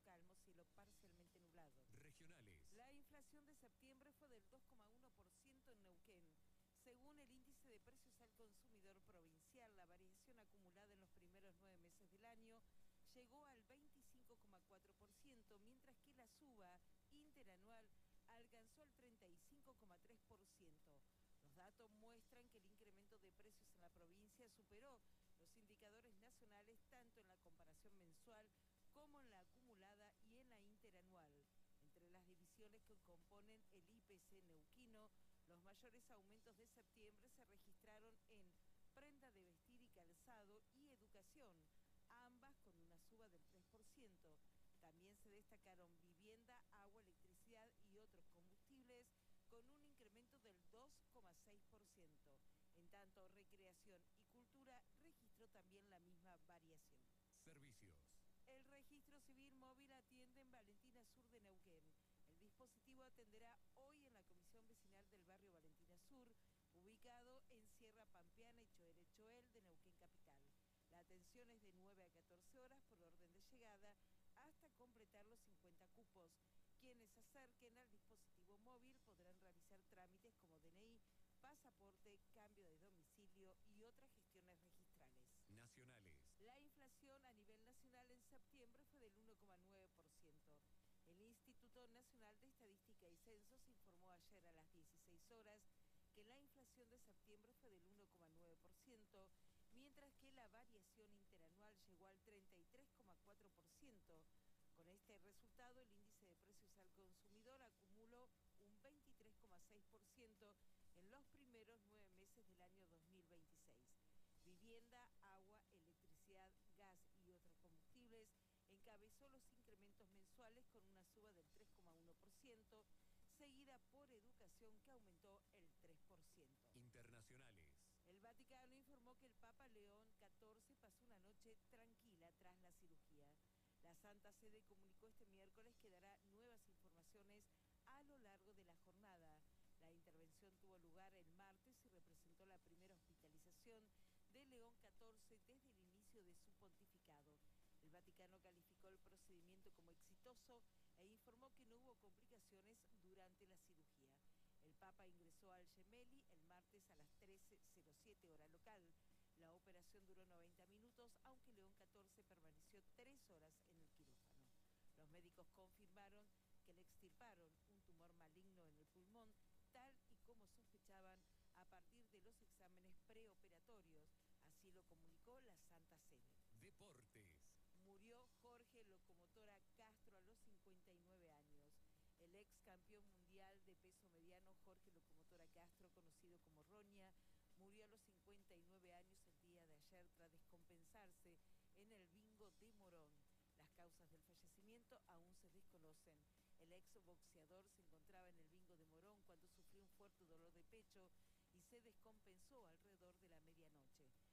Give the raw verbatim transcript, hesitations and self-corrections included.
calmo, cielo parcialmente nublado. Regionales. La inflación de septiembre fue del dos coma uno por ciento en Neuquén. Según el índice de precios al consumidor provincial, la variación acumulada en los primeros nueve meses del año llegó al veinticinco coma cuatro por ciento, mientras que la suba interanual alcanzó el treinta y cinco coma tres por ciento. Los datos muestran que el incremento de precios en la provincia superó los indicadores nacionales tanto en la comparación mensual como en la acumulada y en la interanual. Entre las divisiones que componen el I P C neuquino, los mayores aumentos de septiembre se registraron en prenda de vestir y calzado y educación, ambas con una suba del tres por ciento. También se destacaron vivienda, agua, electricidad y otros combustibles con un incremento del dos coma seis por ciento. En tanto, recreación y cultura registró también la misma variación. Servicios. El registro civil móvil atiende en Valentina Sur de Neuquén. El dispositivo atenderá hoy en la Comisión Vecinal del barrio Valentina Sur, ubicado en Sierra Pampeana y Choel Choel de Neuquén Capital. La atención es de nueve a catorce horas por orden de llegada hasta completar los cincuenta cupos. Quienes se acerquen al dispositivo móvil podrán realizar trámites como D N I, pasaporte, cambio de domicilio y otras gestiones registrales. Nacionales. La inflación a nivel nacional en septiembre fue del uno coma nueve por ciento. El Instituto Nacional de Estadística y Censos informó ayer a las dieciséis horas que la inflación de septiembre fue del uno coma nueve por ciento, mientras que la variación interanual llegó al treinta y tres coma cuatro por ciento. Con este resultado, el índice de precios al consumidor acumuló un veintitrés coma seis por ciento en los primeros nueve meses del año dos mil veintiséis. Vivienda, agua, electricidad, gas y otros combustibles encabezó los incrementos mensuales con una suba del tres coma uno por ciento, seguida por educación, que aumentó el tres por ciento. Internacionales. El Vaticano informó que el Papa León catorce pasó una noche tranquila tras la cirugía. La Santa Sede comunicó este miércoles que dará nuevas informaciones a lo largo de la jornada. La intervención tuvo lugar el martes y representó la primera hospitalización de León catorce desde el inicio de su pontificado. El Vaticano calificó el procedimiento como exitoso e informó que no hubo complicaciones durante la cirugía. El Papa ingresó al Gemelli el martes a las trece cero siete hora local. La operación duró noventa minutos, aunque León catorce permaneció tres horas en el quirófano. Los médicos confirmaron que le extirparon un tumor maligno en el pulmón, tal y como sospechaban a partir de los exámenes preoperatorios. Así lo comunicó la Santa Sede. Deportes. Murió Jorge Locomotora Castro a los cincuenta y nueve años. El ex campeón mundial de peso mediano Jorge Locomotora Castro, conocido como Roña, murió a los cincuenta y nueve años el día de ayer tras descompensarse en el bingo de Morón. Las causas del fallecimiento aún se desconocen. El ex boxeador se encontraba en el bingo de Morón cuando sufrió un fuerte dolor de pecho y se descompensó alrededor de la media